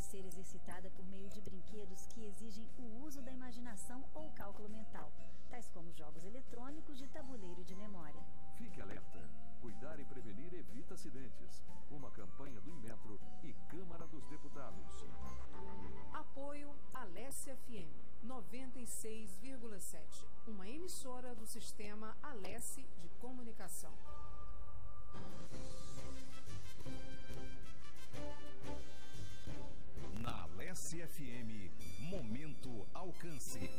ser exercitada por meio de brinquedos que exigem o uso da imaginação ou cálculo mental, tais como jogos eletrônicos de tabuleiro e de memória. Fique alerta. Cuidar e prevenir evita acidentes. Uma campanha do Inmetro e Câmara dos Deputados. Apoio Alesse FM 96,7. Uma emissora do sistema Alesse de comunicação. Na Alesse FM, Momento Alcance.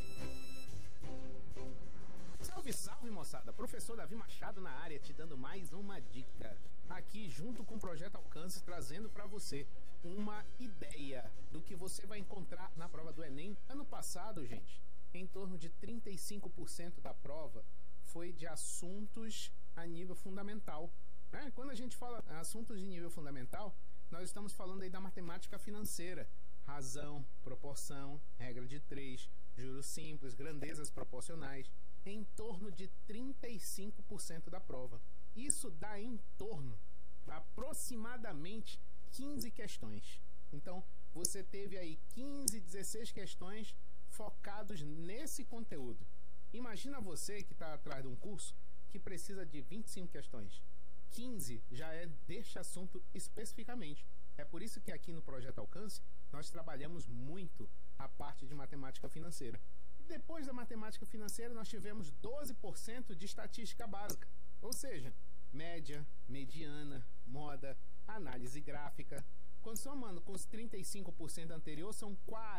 Salve, salve, moçada! Professor Davi Machado na área, te dando mais uma dica. Aqui, junto com o Projeto Alcance, trazendo para você uma ideia do que você vai encontrar na prova do Enem. Ano passado, gente, em torno de 35% da prova foi de assuntos a nível fundamental. Quando a gente fala assuntos de nível fundamental, nós estamos falando aí da matemática financeira. Razão, proporção, regra de 3, juros simples, grandezas proporcionais. Em torno de 35% da prova. Isso dá em torno, aproximadamente, 15 questões. Então, você teve aí 15, 16 questões focados nesse conteúdo. Imagina você que está atrás de um curso que precisa de 25 questões. 15 já é deste assunto especificamente. É por isso que aqui no Projeto Alcance nós trabalhamos muito a parte de matemática financeira. Depois da matemática financeira, nós tivemos 12% de estatística básica, ou seja, média, mediana, moda, análise gráfica. Quando somando com os 35% anterior, são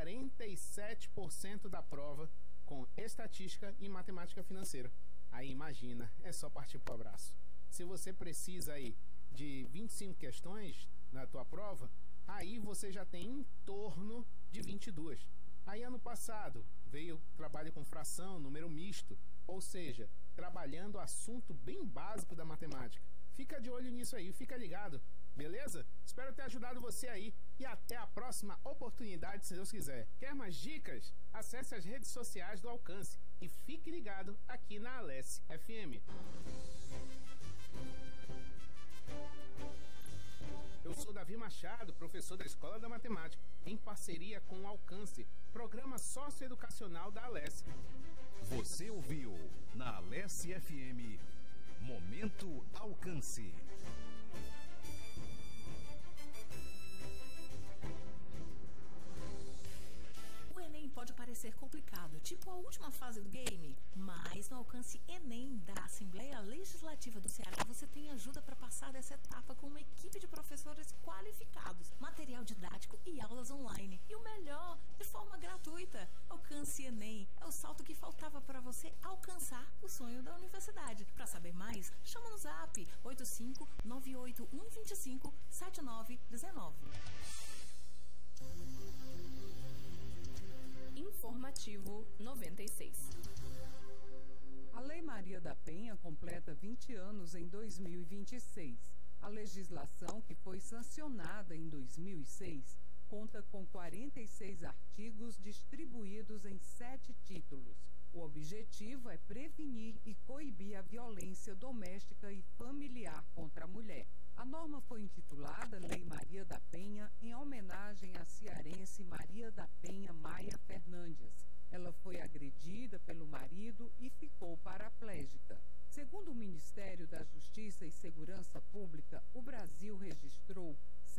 47% da prova com estatística e matemática financeira. Aí imagina, é só partir para o abraço. Se você precisa aí de 25 questões na tua prova, aí você já tem em torno de 22. Aí ano passado veio trabalho com fração, número misto, ou seja, trabalhando assunto bem básico da matemática. Fica de olho nisso aí, fica ligado, beleza? Espero ter ajudado você aí e até a próxima oportunidade, se Deus quiser. Quer mais dicas? Acesse as redes sociais do Alcance e fique ligado aqui na Alesse FM. Eu sou Davi Machado, professor da Escola da Matemática, em parceria com o Alcance, programa socioeducacional da Alesse. Você ouviu na Alesse FM, Momento Alcance. Pode parecer complicado, tipo a última fase do game, mas no Alcance Enem da Assembleia Legislativa do Ceará você tem ajuda para passar dessa etapa com uma equipe de professores qualificados, material didático e aulas online. E o melhor, de forma gratuita. Alcance Enem é o salto que faltava para você alcançar o sonho da universidade. Para saber mais, chama no zap 85-98125-7919. Informativo 96. A Lei Maria da Penha completa 20 anos em 2026. A legislação, que foi sancionada em 2006, conta com 46 artigos distribuídos em 7 títulos. O objetivo é prevenir e coibir a violência doméstica e familiar contra a mulher. A norma foi intitulada Lei Maria da Penha em homenagem à cearense Maria da Penha Maia Fernandes. Ela foi agredida pelo marido e ficou paraplégica. Segundo o Ministério da Justiça e Segurança Pública, o Brasil registrou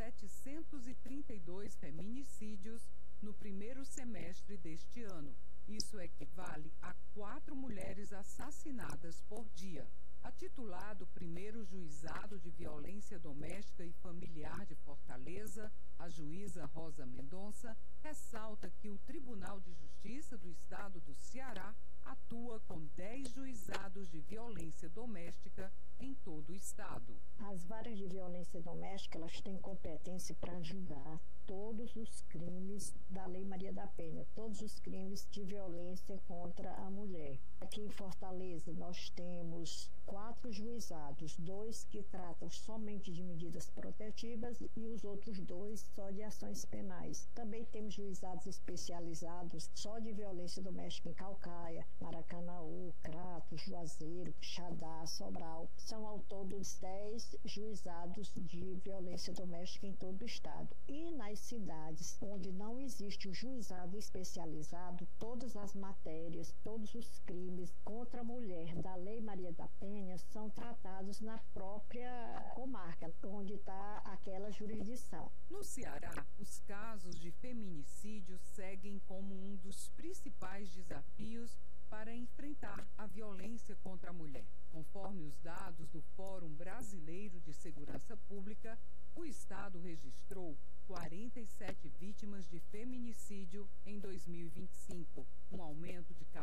732 feminicídios no primeiro semestre deste ano. Isso equivale a 4 mulheres assassinadas por dia. A titular do primeiro Juizado de Violência Doméstica e Familiar de Fortaleza, a juíza Rosa Mendonça, ressalta que o Tribunal de Justiça do Estado do Ceará atua com 10 juizados de violência doméstica em todo o estado. As varas de violência doméstica, elas têm competência para julgar todos os crimes da Lei Maria da Penha, todos os crimes de violência contra a mulher. Aqui em Fortaleza nós temos 4 juizados, 2 que tratam somente de medidas protetivas e os outros 2 só de ações penais. Também temos juizados especializados só de violência doméstica em Calcaia, Maracanaú, Crato, Juazeiro, Quixadá, Sobral. São ao todo 10 juizados de violência doméstica em todo o estado. E nas cidades onde não existe o juizado especializado, todas as matérias, todos os crimes contra a mulher da Lei Maria da Penha são tratados na própria comarca, onde está aquela jurisdição. No Ceará, os casos de feminicídio seguem como um dos principais desafios para enfrentar a violência contra a mulher. Conforme os dados do Fórum Brasileiro de Segurança Pública, o Estado registrou 47 vítimas de feminicídio em 2025, um aumento de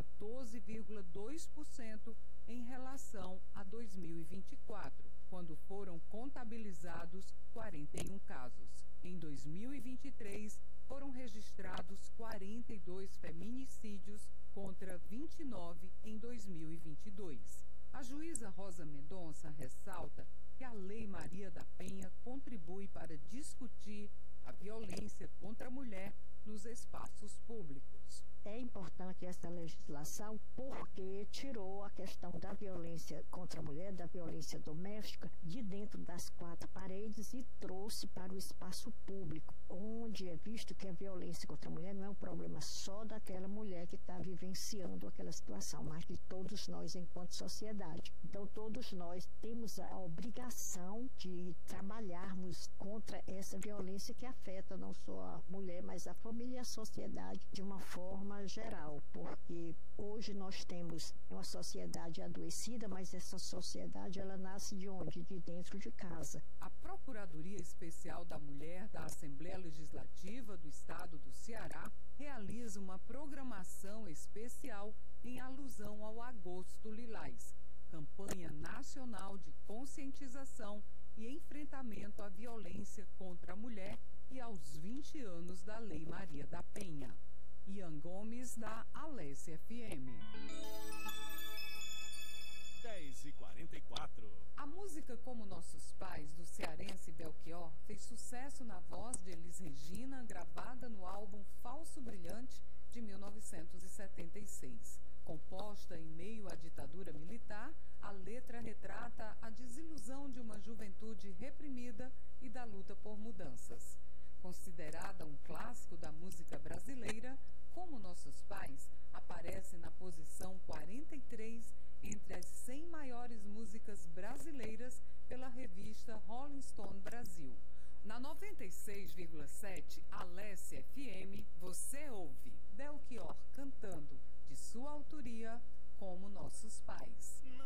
14,2% em relação a 2024, quando foram contabilizados 41 casos. Em 2023, foram registrados 42 feminicídios contra 29 em 2022. A juíza Rosa Mendonça ressalta que a Lei Maria da Penha contribui para discutir a violência contra a mulher nos espaços públicos. É importante essa legislação porque tirou a questão da violência contra a mulher, da violência doméstica, de dentro das 4 paredes e trouxe para o espaço público, onde é visto que a violência contra a mulher não é um problema só daquela mulher que está vivenciando aquela situação, mas de todos nós enquanto sociedade. Então, todos nós temos a obrigação de trabalharmos contra essa violência que afeta não só a mulher, mas a família e a sociedade de uma forma geral, porque hoje nós temos uma sociedade adoecida, mas essa sociedade ela nasce de onde? De dentro de casa. A Procuradoria Especial da Mulher da Assembleia Legislativa do Estado do Ceará realiza uma programação especial em alusão ao Agosto Lilás, campanha nacional de conscientização e enfrentamento à violência contra a mulher e aos 20 anos da Lei Maria da Penha. Ian Gomes, da Alesse FM. 10h44. A música Como Nossos Pais, do cearense Belchior, fez sucesso na voz de Elis Regina, gravada no álbum Falso Brilhante, de 1976. Composta em meio à ditadura militar, a letra retrata a desilusão de uma juventude reprimida e da luta por mudanças. Considerada um clássico da música brasileira, Como Nossos Pais aparece na posição 43 entre as 100 maiores músicas brasileiras pela revista Rolling Stone Brasil. Na 96,7 Alesse FM, você ouve Belchior cantando, de sua autoria, Como Nossos Pais.